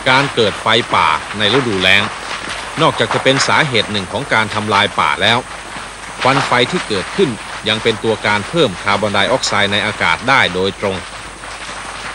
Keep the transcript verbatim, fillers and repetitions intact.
การเกิดไฟป่าในฤดูแล้งนอกจากจะเป็นสาเหตุหนึ่งของการทำลายป่าแล้วควันไฟที่เกิดขึ้นยังเป็นตัวการเพิ่มคาร์บอนไดออกไซด์ในอากาศได้โดยตรง